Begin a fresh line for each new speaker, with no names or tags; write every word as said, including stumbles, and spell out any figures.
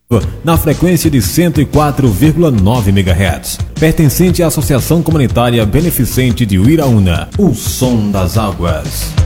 na frequência de cento e quatro vírgula nove megahertz, pertencente à Associação Comunitária Beneficente de Uiraúna, o som das águas.